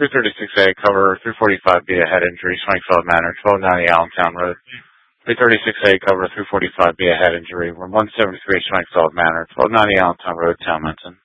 336A, cover 345B, a head injury, Schwenkfeld Manor, 1290 Allentown Road. 336A, cover 345B, a head injury, room 173, Schwenkfeld Manor, 1290 Allentown Road, Town Menton.